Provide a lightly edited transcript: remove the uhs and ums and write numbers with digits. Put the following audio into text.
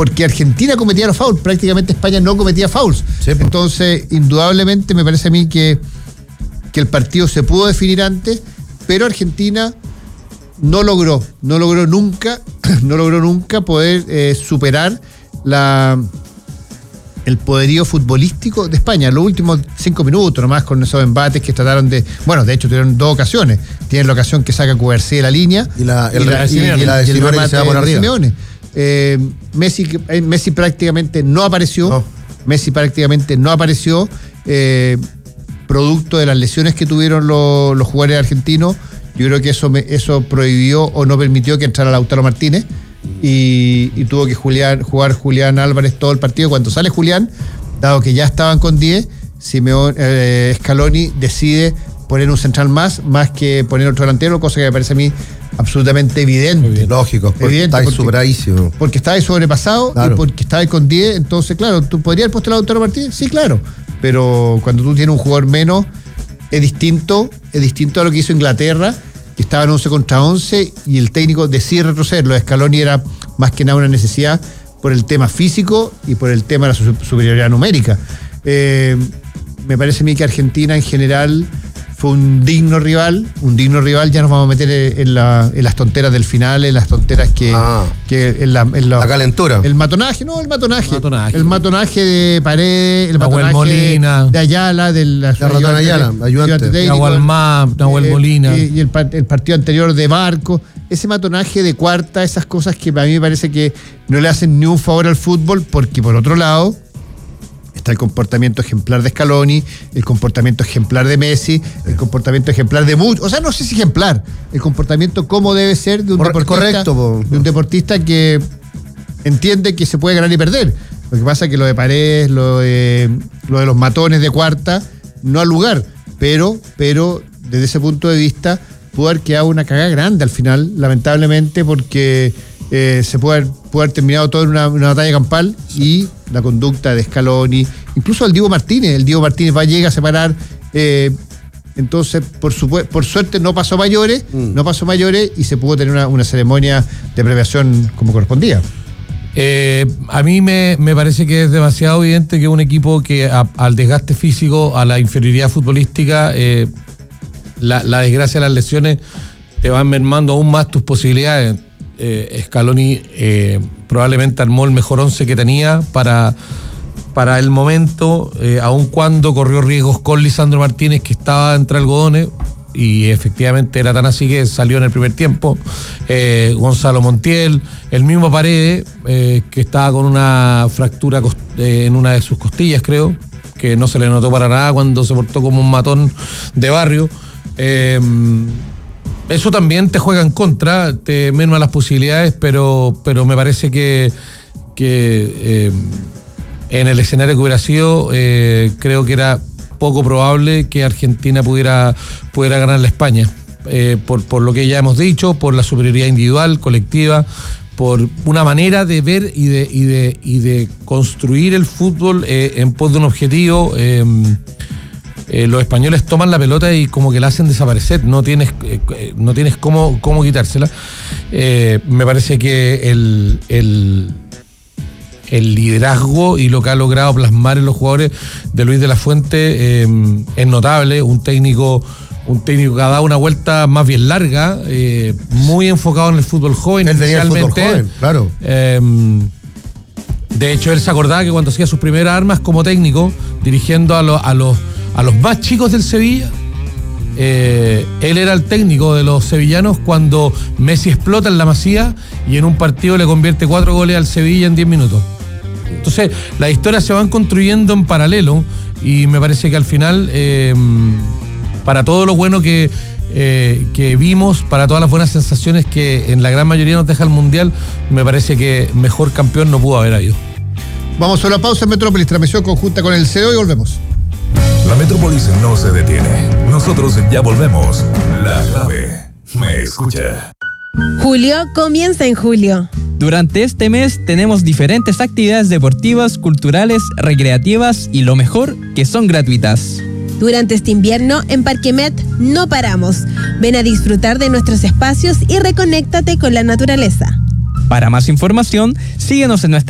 porque Argentina cometía los fouls, prácticamente España no cometía fouls. Sí. Entonces, indudablemente me parece a mí que el partido se pudo definir antes, pero Argentina no logró nunca poder superar el poderío futbolístico de España. Los últimos 5 minutos nomás, con esos embates que trataron de... Bueno, de hecho tuvieron 2 ocasiones. Tienen la ocasión que saca Cubarsí de la línea y el remate que se va por arriba. Simeone. Messi prácticamente no apareció. Producto de las lesiones que tuvieron los jugadores argentinos. Yo creo que eso prohibió o no permitió que entrara Lautaro Martínez. Y tuvo que jugar Julián Álvarez todo el partido. Cuando sale Julián, dado que ya estaban con 10, Scaloni decide poner un central más que poner otro delantero, cosa que me parece a mí absolutamente evidente. Lógico, porque está sobradísimo. Porque estaba sobrepasado, claro. Y porque estaba con 10, entonces claro, ¿tú podrías haber puesto a Lautaro Martínez? Sí, claro, pero cuando tú tienes un jugador menos, es distinto a lo que hizo Inglaterra, que estaban 11 contra 11 y el técnico decide retroceder. Lo de Scaloni era más que nada una necesidad por el tema físico y por el tema de la superioridad numérica. Me parece a mí que Argentina en general fue un digno rival. Ya nos vamos a meter en las tonteras del final, en las tonteras que en la calentura. El matonaje de Paredes, el Nahuel matonaje Molina, de Ayala, de Ratón Ayala, ayudante. Nahuel Molina. Y el partido anterior de Barco. Ese matonaje de Cuarta, esas cosas que a mí me parece que no le hacen ni un favor al fútbol, porque por otro lado está el comportamiento ejemplar de Scaloni, el comportamiento ejemplar de Messi, el comportamiento ejemplar de muchos. O sea, no sé si ejemplar, el comportamiento como debe ser de un deportista que entiende que se puede ganar y perder. Lo que pasa es que lo de Paredes, lo de los matones de Cuarta, no al lugar. Pero desde ese punto de vista pudo haber quedado una cagada grande al final, lamentablemente, porque se puede haber terminado todo en una batalla campal, y la conducta de Scaloni, incluso el Diego Martínez va a llegar a separar, entonces por suerte no pasó mayores y se pudo tener una ceremonia de premiación como correspondía. A mí me parece que es demasiado evidente que un equipo que al desgaste físico, a la inferioridad futbolística, la desgracia de las lesiones te van mermando aún más tus posibilidades. Scaloni probablemente armó el mejor 11 que tenía para el momento, aun cuando corrió riesgos con Lisandro Martínez, que estaba entre algodones, y efectivamente era tan así que salió en el primer tiempo. Gonzalo Montiel, el mismo Paredes, que estaba con una fractura en una de sus costillas, creo, que no se le notó para nada cuando se portó como un matón de barrio. Eso también te juega en contra, te merma las posibilidades, pero me parece que en el escenario que hubiera sido, creo que era poco probable que Argentina pudiera ganarle a España, por lo que ya hemos dicho, por la superioridad individual, colectiva, por una manera de ver y de construir el fútbol en pos de un objetivo. Los españoles toman la pelota y como que la hacen desaparecer, no tienes cómo quitársela. Me parece que el liderazgo y lo que ha logrado plasmar en los jugadores de Luis de la Fuente es notable. Un técnico que ha dado una vuelta más bien larga, muy enfocado en el fútbol joven. Él venía del fútbol joven, claro. De hecho, él se acordaba que cuando hacía sus primeras armas como técnico, dirigiendo a los más chicos del Sevilla, él era el técnico de los sevillanos cuando Messi explota en la Masía y en un partido le convierte 4 goles al Sevilla en 10 minutos. Entonces, las historias se van construyendo en paralelo, y me parece que al final, para todo lo bueno que vimos, para todas las buenas sensaciones que en la gran mayoría nos deja el Mundial, me parece que mejor campeón no pudo haber habido. Vamos a la pausa en Metrópolis, transmisión conjunta con el CEO, y volvemos. La Metrópolis no se detiene. Nosotros ya volvemos. La clave me escucha. Julio comienza en julio. Durante este mes tenemos diferentes actividades deportivas, culturales, recreativas y lo mejor, que son gratuitas. Durante este invierno, en Parquemet no paramos. Ven a disfrutar de nuestros espacios y reconéctate con la naturaleza. Para más información, síguenos en nuestra